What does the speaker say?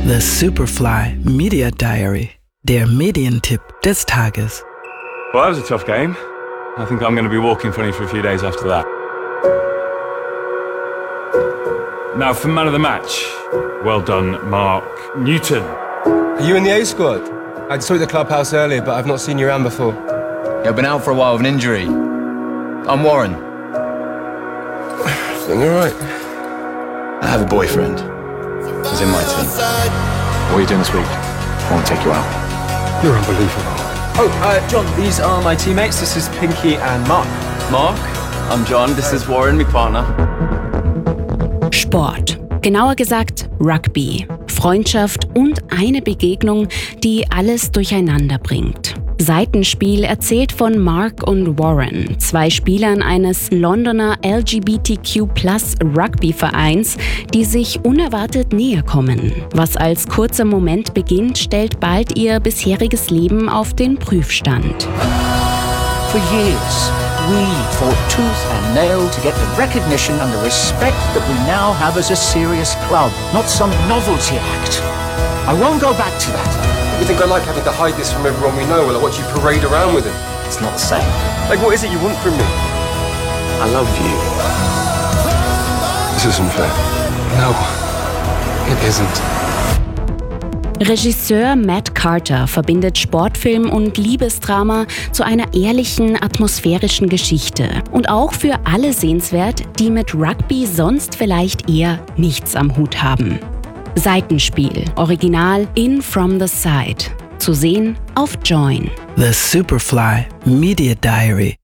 The Superfly Media Diary, der Medientipp des Tages. Well, that was a tough game. I think I'm going to be walking funny for a few days after that. Now for man of the match. Well done, Mark Newton. Are you in the A squad? I saw you at the clubhouse earlier, but I've not seen you around before. Yeah, I've been out for a while with an injury. I'm Warren. Everything all right? I have a boyfriend. He's in my team. What are you doing this week? I want to take you out. You're unbelievable. Oh, John, these are my teammates. This is Pinky and Mark. Mark, I'm John. This is Warren, my partner. Sport. Genauer gesagt Rugby. Freundschaft und eine Begegnung, die alles durcheinander bringt. Seitenspiel erzählt von Mark und Warren, zwei Spielern eines Londoner LGBTQ+-Rugby-Vereins, die sich unerwartet näher kommen. Was als kurzer Moment beginnt, stellt bald ihr bisheriges Leben auf den Prüfstand. For years, we fought tooth and nail to get the recognition and the respect that we now have as a serious club, not some novelty act. I won't go back to that. You think I like having to hide this from everyone we know while I watch you parade around with him? It's not the same. Like, what is it you want from me? I love you. This isn't fair. No, it isn't. Regisseur Matt Carter verbindet Sportfilm und Liebesdrama zu einer ehrlichen, atmosphärischen Geschichte. Und auch für alle sehenswert, die mit Rugby sonst vielleicht eher nichts am Hut haben. Seitenspiel, Original In From the Side. Zu sehen auf Join. The Superfly Media Diary.